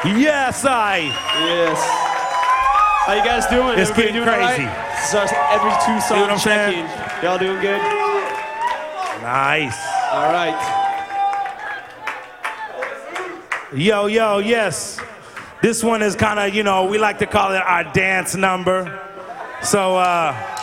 Yes, Yes. How you guys doing? It's Everybody getting doing all right? crazy. This is our every what I'm 2-song saying? check-in. Y'all doing good? Nice. All right. Yo, yes. This one is kind of, we like to call it our dance number. So,